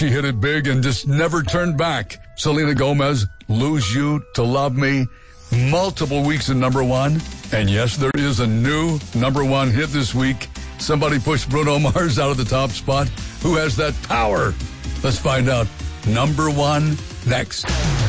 She hit it big and just never turned back. Selena Gomez, Lose You to Love Me, multiple weeks in number one. And yes, there is a new number one hit this week. Somebody pushed Bruno Mars out of the top spot. Who has that power? Let's find out. Number one next.